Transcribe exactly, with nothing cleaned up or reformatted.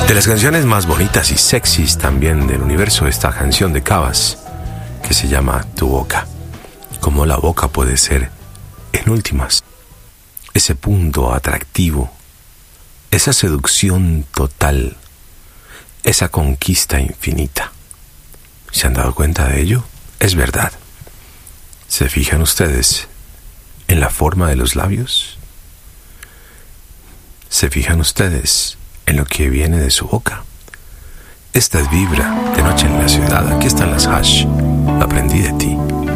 De las canciones más bonitas y sexys también del universo, esta canción de Cabas que se llama Tu Boca. Cómo la boca puede ser, en últimas, ese punto atractivo, esa seducción total, esa conquista infinita. ¿Se han dado cuenta de ello? Es verdad. ¿Se fijan ustedes en la forma de los labios? ¿Se fijan ustedes en lo que viene de su boca? Esta es Vibra, de noche en la ciudad. Aquí están las Hash. Aprendí de ti.